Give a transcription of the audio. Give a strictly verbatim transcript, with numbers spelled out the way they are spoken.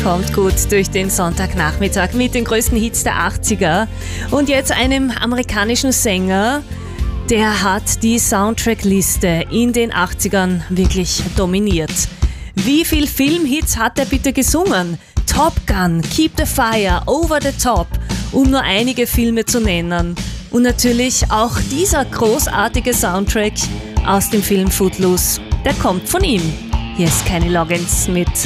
kommt gut durch den Sonntagnachmittag mit den größten Hits der achtziger und jetzt einem amerikanischen Sänger, der hat die Soundtrackliste in den achtzigern wirklich dominiert. Wie viel Filmhits hat er bitte gesungen? Top Gun, Keep the Fire, Over the Top, um nur einige Filme zu nennen. Und natürlich auch dieser großartige Soundtrack aus dem Film Footloose, der kommt von ihm. Hier ist Kenny Loggins mit